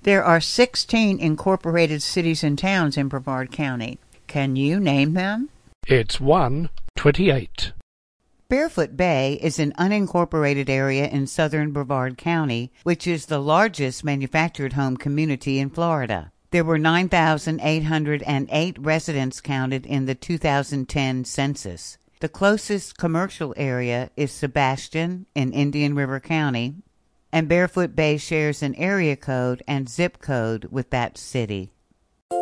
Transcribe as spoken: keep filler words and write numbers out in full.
There are sixteen incorporated cities and towns in Brevard County. Can you name them? It's one twenty-eight. Barefoot Bay is an unincorporated area in southern Brevard County, which is the largest manufactured home community in Florida. There were nine thousand eight hundred eight residents counted in the two thousand ten census. The closest commercial area is Sebastian in Indian River County, and Barefoot Bay shares an area code and zip code with that city.